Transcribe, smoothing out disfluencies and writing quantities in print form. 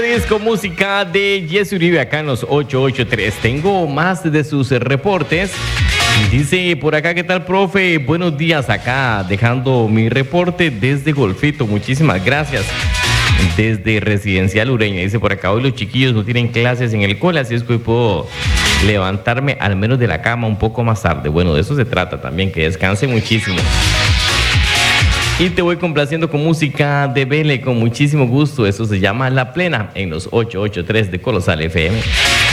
Con música de Jesse Uribe acá en los 883. Tengo más de sus reportes. Dice por acá, ¿qué tal, profe? Buenos días, acá dejando mi reporte desde Golfito. Muchísimas gracias. Desde Residencial Ureña. Dice por acá, hoy los chiquillos no tienen clases en el cole, así es que hoy puedo levantarme al menos de la cama un poco más tarde. Bueno, de eso se trata también, que descanse muchísimo. Y te voy complaciendo con música de Vele con muchísimo gusto. Eso se llama La Plena en los 883 de Colosal FM.